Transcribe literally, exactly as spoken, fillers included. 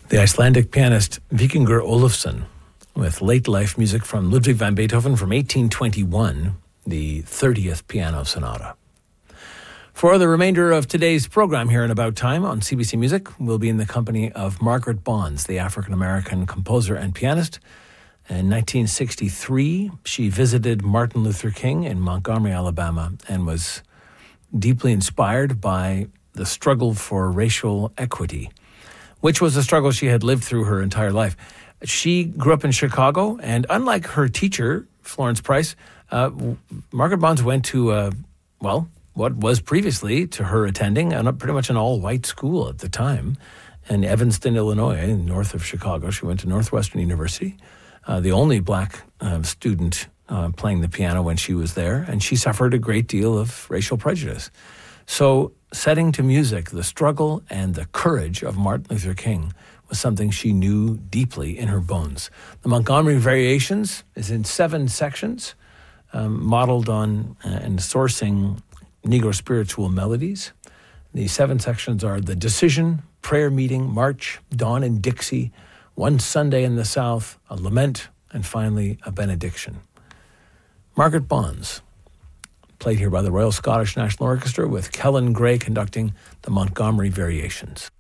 The Icelandic pianist Víkingur Ólafsson with late life music from Ludwig van Beethoven from eighteen twenty-one, the thirtieth Piano Sonata. For the remainder of today's program here in About Time on C B C Music, we'll be in the company of Margaret Bonds, the African-American composer and pianist. In nineteen sixty-three, she visited Martin Luther King in Montgomery, Alabama, and was deeply inspired by the struggle for racial equity, which was a struggle she had lived through her entire life. She grew up in Chicago, and unlike her teacher, Florence Price, uh, Margaret Bonds went to, uh, well, what was previously, to her attending, a pretty much an all-white school at the time in Evanston, Illinois, north of Chicago. She went to Northwestern University, uh, the only black uh, student uh, playing the piano when she was there, and she suffered a great deal of racial prejudice. So setting to music the struggle and the courage of Martin Luther King was something she knew deeply in her bones. The Montgomery Variations is in seven sections, um, modeled on uh, and sourcing Negro spiritual melodies. The seven sections are The Decision, Prayer Meeting, March, Dawn in Dixie, One Sunday in the South, a Lament, and finally a Benediction. Margaret Bonds, played here by the Royal Scottish National Orchestra with Kellen Gray conducting the Montgomery Variations.